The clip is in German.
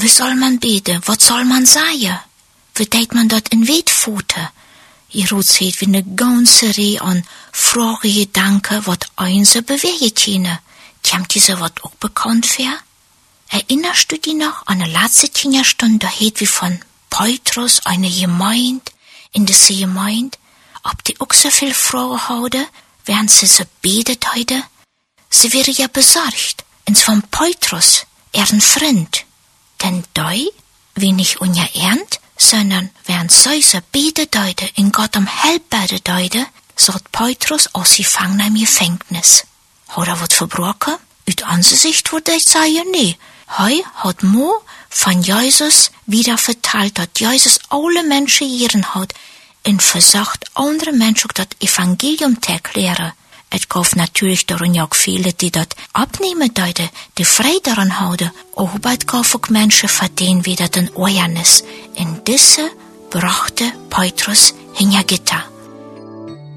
Wie soll man beten? Was soll man sagen? Wie deit man dort in Wetfote? Ihr seht wie eine ganze Reihe an Fragen, Gedanken, was einse bewegen können. Kommt diese was auch bekannt vor? Erinnerst du dich noch an eine letzte Stunde, da hätt wie von Petrus eine Gemeinde, in dieser Gemeinde, ob die auch so viel Fragen hauden, während sie so betet heute? Sie wäre ja besorgt, ins von Petrus, ein Freund. Denn dei, wie nicht ungeernt, sondern während sie so betet heute, in Gott Help betet heute, sagt Petrus aus Gefangener im Gefängnis. Hat wat verbrochen? Uit onze Sicht würde ich sagen, nee. Hei hat Mo von Jesus wieder verteilt, dass Jesus alle Menschen hier hat und versucht, andere Menschen das Evangelium zu erklären. Es gab natürlich darin auch viele, die das abnehmen deuten, die frei daran houden. Aber es gab auch Menschen, für denen wieder den Awareness. In diese brachte Petrus hingetan.